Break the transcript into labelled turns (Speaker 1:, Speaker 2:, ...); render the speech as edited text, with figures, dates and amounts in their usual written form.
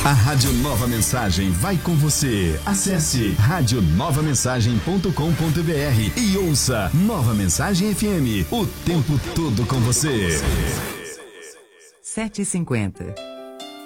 Speaker 1: A Rádio Nova Mensagem vai com você. Acesse radionovamensagem.com.br e ouça Nova Mensagem FM, o tempo todo com você.
Speaker 2: 7h50.